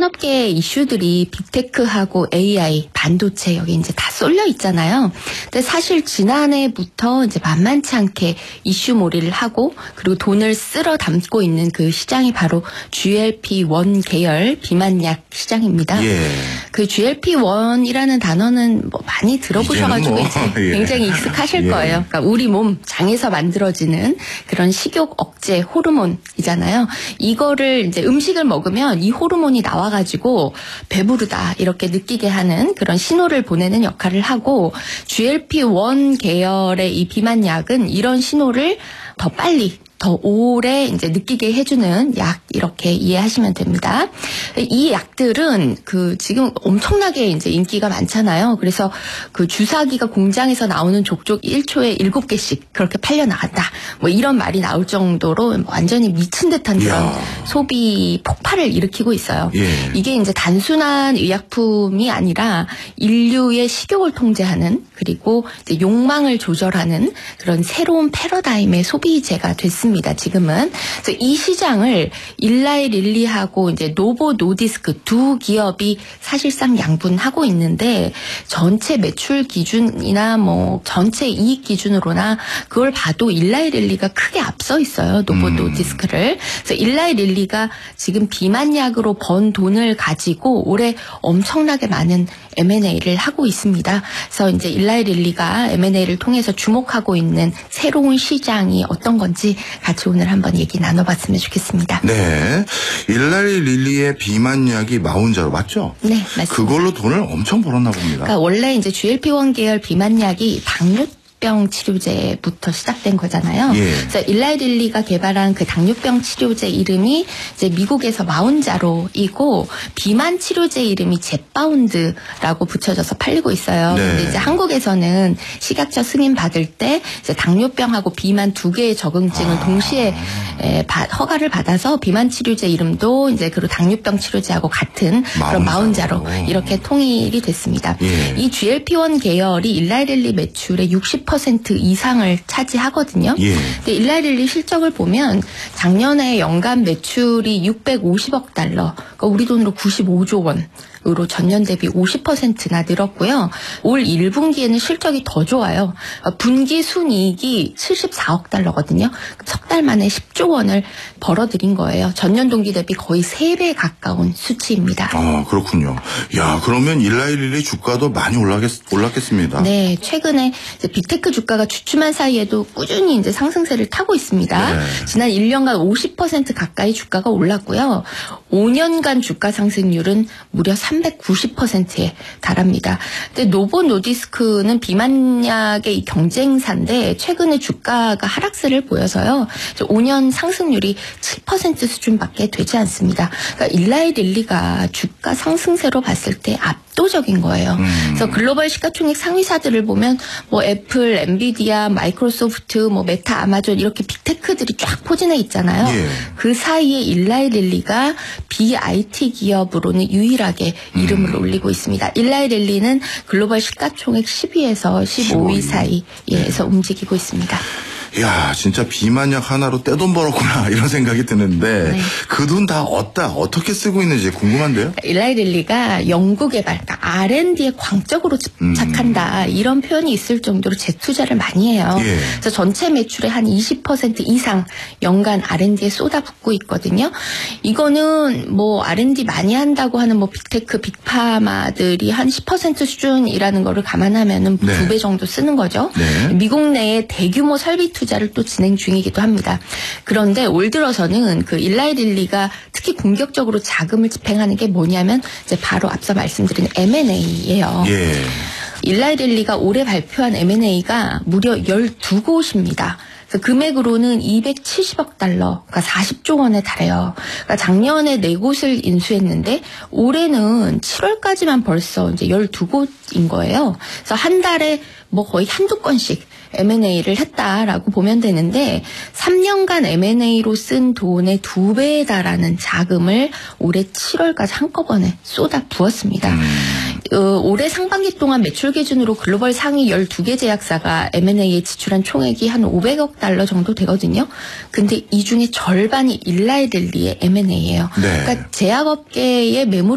산업계의 이슈들이 빅테크하고 AI, 반도체 여기 이제 다 쏠려 있잖아요. 근데 사실 지난해부터 이제 만만치 않게 이슈몰이를 하고 그리고 돈을 쓸어 담고 있는 그 시장이 바로 GLP-1 계열 비만약 시장입니다. 예. 그 GLP-1이라는 단어는 뭐 많이 들어보셔가지고 뭐, 이제 예. 굉장히 익숙하실 예. 거예요. 그러니까 우리 몸 장에서 만들어지는 그런 식욕 억제 호르몬이잖아요. 이거를 이제 음식을 먹으면 이 호르몬이 나와가지고 배부르다 이렇게 느끼게 하는 그런 신호를 보내는 역할을 하고 GLP-1 계열의 이 비만약은 이런 신호를 더 빨리 더 오래 이제 느끼게 해주는 약 이렇게 이해하시면 됩니다. 이 약들은 그 지금 엄청나게 이제 인기가 많잖아요. 그래서 그 주사기가 공장에서 나오는 족족 1초에 7개씩 그렇게 팔려 나간다. 뭐 이런 말이 나올 정도로 완전히 미친 듯한 그런 소비 폭발을 일으키고 있어요. 예. 이게 이제 단순한 의약품이 아니라 인류의 식욕을 통제하는 그리고 이제 욕망을 조절하는 그런 새로운 패러다임의 소비재가 됐습니다. 지금은. 그래서 이 시장을 일라이 릴리하고 이제 노보 노디스크 두 기업이 사실상 양분하고 있는데 전체 매출 기준이나 뭐 전체 이익 기준으로나 그걸 봐도 일라이 릴리가 크게 앞서 있어요. 노보 노디스크를. 그래서 일라이 릴리가 지금 비만약으로 번 돈을 가지고 올해 엄청나게 많은 M&A를 하고 있습니다. 그래서 이제 일라이 릴리가 M&A를 통해서 주목하고 있는 새로운 시장이 어떤 건지 같이 오늘 한번 얘기 나눠봤으면 좋겠습니다. 네. 일라이 릴리의 비만약이 마운자로 맞죠? 네, 맞습니다. 그걸로 돈을 엄청 벌었나 봅니다. 그러니까 원래 이제 GLP-1 계열 비만약이 당뇨병 치료제부터 시작된 거잖아요. 예. 그래서 일라이 릴리가 개발한 그 당뇨병 치료제 이름이 이제 미국에서 마운자로이고 비만 치료제 이름이 젯바운드라고 붙여져서 팔리고 있어요. 네. 근데 이제 한국에서는 식약처 승인 받을 때 이제 당뇨병하고 비만 두 개의 적응증을 동시에 허가를 받아서 비만 치료제 이름도 이제 그 당뇨병 치료제하고 같은 그런 마운자로 이렇게 통일이 됐습니다. 예. 이 GLP-1 계열이 일라이 릴리 매출의 60% 이상을 차지하거든요. 예. 근데 일라이 릴리 실적을 보면 작년에 연간 매출이 650억 달러, 그러니까 우리 돈으로 95조 원. 으로 전년 대비 50%나 늘었고요. 올 1분기에는 실적이 더 좋아요. 분기 순이익이 74억 달러거든요. 석 달 만에 10조 원을 벌어들인 거예요. 전년 동기 대비 거의 3배 가까운 수치입니다. 아, 그렇군요. 야, 그러면 일라이 릴리 주가도 많이 올랐겠습니다. 네, 최근에 이제 빅테크 주가가 주춤한 사이에도 꾸준히 이제 상승세를 타고 있습니다. 네. 지난 1년간 50% 가까이 주가가 올랐고요. 5년간 주가 상승률은 무려 390%에 달합니다. 근데 노보 노디스크는 비만약의 이 경쟁사인데 최근에 주가가 하락세를 보여서요. 5년 상승률이 7% 수준밖에 되지 않습니다. 그러니까 일라이 릴리가 주가 상승세로 봤을 때 압도적인 거예요. 그래서 글로벌 시가총액 상위사들을 보면 뭐 애플, 엔비디아, 마이크로소프트, 뭐 메타, 아마존 이렇게 빅테크들이 쫙 포진해 있잖아요. 예. 그 사이에 일라이 릴리가 BIT 기업으로는 유일하게 이름을 올리고 있습니다. 일라이 릴리는 글로벌 시가총액 10위에서 15위 사이에서 움직이고 있습니다. 야, 진짜 비만약 하나로 떼돈 벌었구나 이런 생각이 드는데 네. 그 돈 다 어떻게 쓰고 있는지 궁금한데요. 일라이 릴리가 연구개발, 그러니까 R&D에 광적으로 집착한다 이런 표현이 있을 정도로 재투자를 많이 해요. 예. 그래서 전체 매출의 한 20% 이상 연간 R&D에 쏟아붓고 있거든요. 이거는 뭐 R&D 많이 한다고 하는 뭐 빅테크, 빅파마들이 한 10% 수준이라는 거를 감안하면은 네. 2배 정도 쓰는 거죠. 네. 미국 내에 대규모 설비 투자를 또 진행 중이기도 합니다. 그런데 올 들어서는 그 일라이 릴리가 특히 공격적으로 자금을 집행하는 게 뭐냐면 이제 바로 앞서 말씀드린 M&A예요. 예. 일라이 릴리가 올해 발표한 M&A가 무려 12곳입니다. 그래서 금액으로는 270억 달러, 그러니까 40조 원에 달해요. 그러니까 작년에 4곳을 인수했는데 올해는 7월까지만 벌써 이제 12곳인 거예요. 그래서 한 달에 뭐 거의 한두 건씩 M&A를 했다라고 보면 되는데 3년간 M&A로 쓴 돈의 2배에 달하는 자금을 올해 7월까지 한꺼번에 쏟아 부었습니다. 올해 상반기 동안 매출 기준으로 글로벌 상위 12개 제약사가 M&A에 지출한 총액이 한 500억 달러 정도 되거든요. 근데 이 중에 절반이 일라이 릴리의 M&A예요. 네. 그러니까 제약업계의 매물